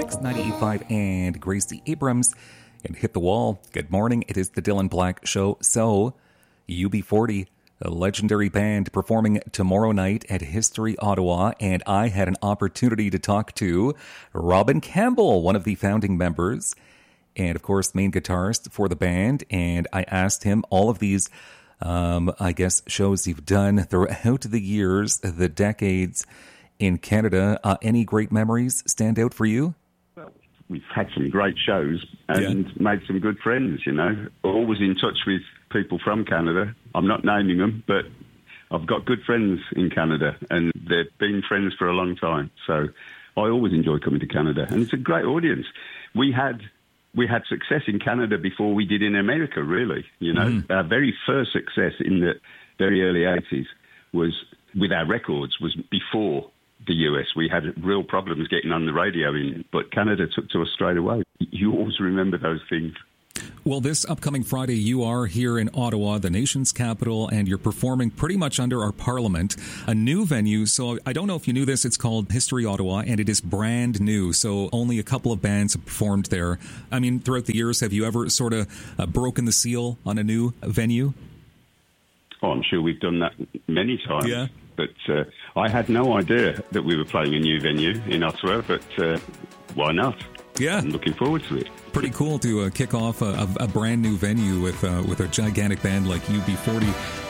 Mix 98.5 and Gracie Abrams. And Hit the Wall. Good morning. It is the Dylan Black Show. So, UB40, a legendary band performing tomorrow night at History Ottawa. And I had an opportunity to talk to Robin Campbell, one of the founding members, and of course, main guitarist for the band. And I asked him all of these shows you've done throughout the years, the decades in Canada. Any great memories stand out for you? Well, we've had some great shows and made some good friends, you know. Always in touch with people from Canada. I'm not naming them, but I've got good friends in Canada and they've been friends for a long time. So I always enjoy coming to Canada and it's a great audience. We had success in Canada before we did in America, really. You know, Our very first success in the very early 80s was with our records, was before the US. We had real problems getting on the radio, but Canada took to us straight away. You always remember those things. Well, this upcoming Friday, you are here in Ottawa, the nation's capital, and you're performing pretty much under our parliament, a new venue. So I don't know if you knew this. It's called History Ottawa, and it is brand new. So only a couple of bands have performed there. I mean, throughout the years, have you ever sort of broken the seal on a new venue? Oh, I'm sure we've done that many times. Yeah. But I had no idea that we were playing a new venue in Ottawa, but why not? Yeah. I'm looking forward to it. Pretty cool to kick off a brand new venue with a gigantic band like UB40.